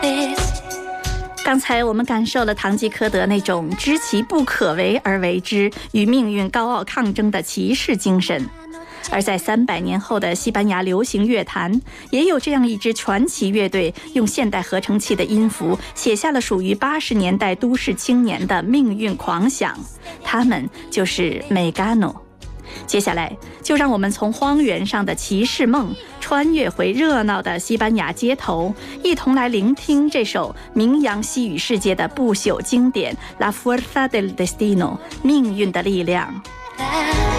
刚才我们感受了堂吉诃德那种知其不可为而为之，与命运高傲抗争的骑士精神。而在300年后的西班牙流行乐坛，也有这样一支传奇乐队，用现代合成器的音符写下了属于80年代都市青年的命运狂想，他们就是Mecano。接下来就让我们从荒原上的骑士梦穿越回热闹的西班牙街头，一同来聆听这首名扬西语世界的不朽经典《La Fuerza del Destino》，命运的力量。